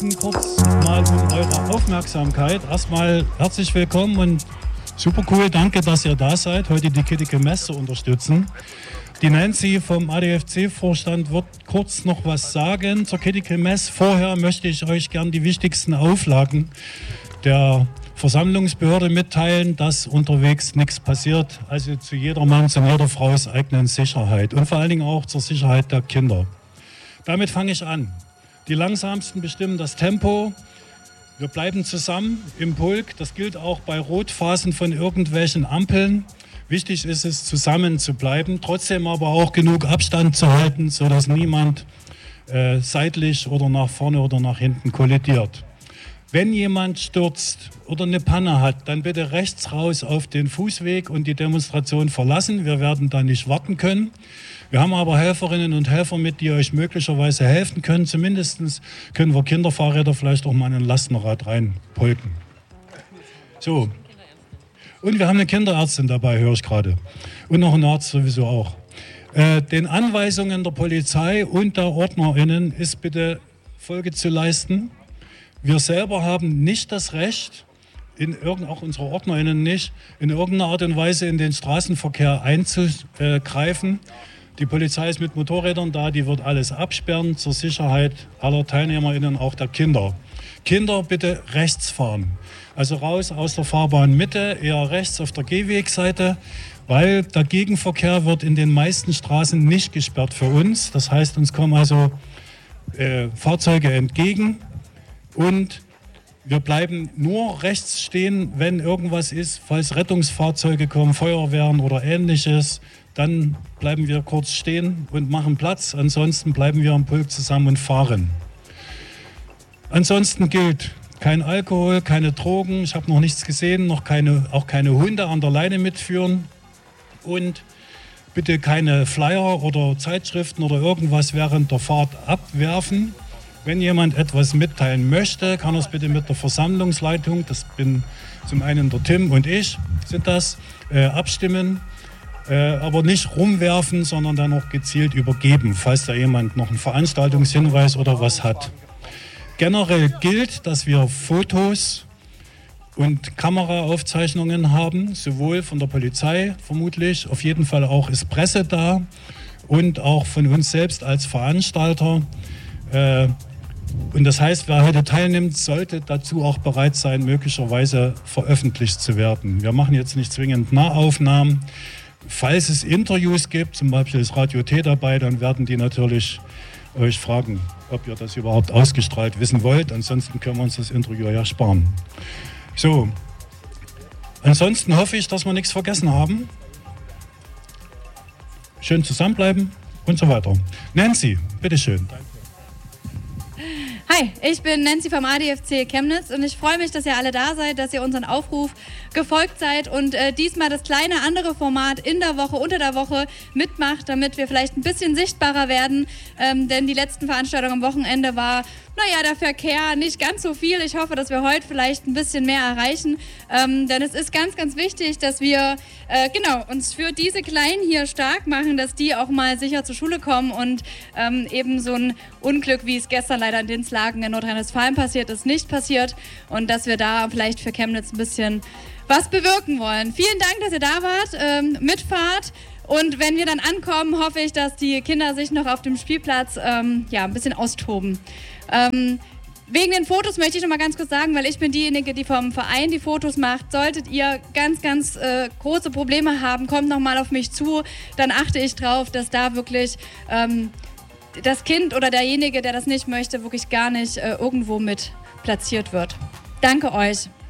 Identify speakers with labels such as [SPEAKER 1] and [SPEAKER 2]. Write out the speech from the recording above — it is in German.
[SPEAKER 1] Kurz mal um eure Aufmerksamkeit. Erstmal herzlich willkommen und super cool, danke, dass ihr da seid, heute die Kiddicke Mess zu unterstützen. Die Nancy vom ADFC-Vorstand wird kurz noch was sagen zur Kiddicke Mess. Vorher möchte ich euch gern die wichtigsten Auflagen der Versammlungsbehörde mitteilen, dass unterwegs nichts passiert. Also zu jedermanns und jeder Frau's eigenen Sicherheit und vor allen Dingen auch zur Sicherheit der Kinder. Damit fange ich an. Die Langsamsten bestimmen das Tempo. Wir bleiben zusammen im Pulk. Das gilt auch bei Rotphasen von irgendwelchen Ampeln. Wichtig ist es, zusammen zu bleiben, trotzdem aber auch genug Abstand zu halten, sodass niemand seitlich oder nach vorne oder nach hinten kollidiert. Wenn jemand stürzt oder eine Panne hat, dann bitte rechts raus auf den Fußweg und die Demonstration verlassen. Wir werden da nicht warten können. Wir haben aber Helferinnen und Helfer mit, die euch möglicherweise helfen können. Zumindest können wir Kinderfahrräder vielleicht auch mal in ein Lastenrad reinpolken. So. Und wir haben eine Kinderärztin dabei, höre ich gerade. Und noch einen Arzt sowieso auch. Den Anweisungen der Polizei und der OrdnerInnen ist bitte Folge zu leisten. Wir selber haben nicht das Recht, auch unsere OrdnerInnen nicht, in irgendeiner Art und Weise in den Straßenverkehr einzugreifen. Die Polizei ist mit Motorrädern da, die wird alles absperren zur Sicherheit aller TeilnehmerInnen, auch der Kinder. Kinder bitte rechts fahren. Also raus aus der Fahrbahnmitte, eher rechts auf der Gehwegseite, weil der Gegenverkehr wird in den meisten Straßen nicht gesperrt für uns. Das heißt, uns kommen also Fahrzeuge entgegen und wir bleiben nur rechts stehen, wenn irgendwas ist, falls Rettungsfahrzeuge kommen, Feuerwehren oder Ähnliches. Dann bleiben wir kurz stehen und machen Platz. Ansonsten bleiben wir im Pulk zusammen und fahren. Ansonsten gilt kein Alkohol, keine Drogen. Ich habe noch nichts gesehen, auch keine Hunde an der Leine mitführen. Und bitte keine Flyer oder Zeitschriften oder irgendwas während der Fahrt abwerfen. Wenn jemand etwas mitteilen möchte, kann er es bitte mit der Versammlungsleitung, das bin zum einen der Tim und ich, sind das, abstimmen. Aber nicht rumwerfen, sondern dann auch gezielt übergeben, falls da jemand noch einen Veranstaltungshinweis oder was hat. Generell gilt, dass wir Fotos und Kameraaufzeichnungen haben, sowohl von der Polizei vermutlich, auf jeden Fall auch ist Presse da und auch von uns selbst als Veranstalter. Und das heißt, wer heute teilnimmt, sollte dazu auch bereit sein, möglicherweise veröffentlicht zu werden. Wir machen jetzt nicht zwingend Nahaufnahmen. Falls es Interviews gibt, zum Beispiel ist Radio T dabei, dann werden die natürlich euch fragen, ob ihr das überhaupt ausgestrahlt wissen wollt. Ansonsten können wir uns das Interview ja sparen. So, ansonsten hoffe ich, dass wir nichts vergessen haben. Schön zusammenbleiben und so weiter. Nancy, bitteschön.
[SPEAKER 2] Hi, ich bin Nancy vom ADFC Chemnitz und ich freue mich, dass ihr alle da seid, dass ihr unseren Aufruf gefolgt seid und diesmal das kleine andere Format in der Woche, unter der Woche mitmacht, damit wir vielleicht ein bisschen sichtbarer werden, denn die letzten Veranstaltungen am Wochenende war, der Verkehr nicht ganz so viel. Ich hoffe, dass wir heute vielleicht ein bisschen mehr erreichen, denn es ist ganz, ganz wichtig, dass wir uns für diese Kleinen hier stark machen, dass die auch mal sicher zur Schule kommen und eben so ein Unglück, wie es gestern leider in Dinslagen in Nordrhein-Westfalen passiert ist, nicht passiert und dass wir da vielleicht für Chemnitz ein bisschen was bewirken wollen. Vielen Dank, dass ihr da wart, mitfahrt. Und wenn wir dann ankommen, hoffe ich, dass die Kinder sich noch auf dem Spielplatz ein bisschen austoben. Wegen den Fotos möchte ich noch mal ganz kurz sagen, weil ich bin diejenige, die vom Verein die Fotos macht. Solltet ihr ganz, ganz große Probleme haben, kommt noch mal auf mich zu. Dann achte ich drauf, dass da wirklich das Kind oder derjenige, der das nicht möchte, wirklich gar nicht irgendwo mit platziert wird. Danke euch.